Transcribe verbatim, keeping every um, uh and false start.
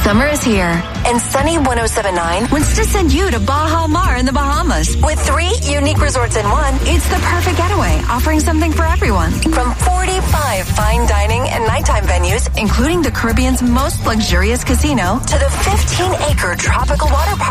Summer is here, and Sunny one oh seven point nine wants to send you to Baja Mar in the Bahamas. With three unique resorts in one, it's the perfect getaway, offering something for everyone. From forty-five fine dining and nighttime venues, including the Caribbean's most luxurious casino, to the fifteen acre tropical water park.